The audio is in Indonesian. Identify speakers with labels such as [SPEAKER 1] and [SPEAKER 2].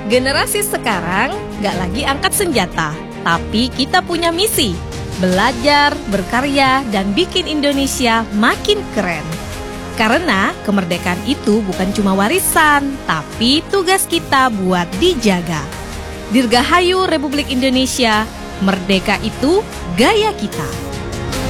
[SPEAKER 1] Generasi sekarang gak lagi angkat senjata, tapi kita punya misi. Belajar, berkarya, dan bikin Indonesia makin keren. Karena kemerdekaan itu bukan cuma warisan, tapi tugas kita buat dijaga. Dirgahayu Republik Indonesia, merdeka itu gaya kita.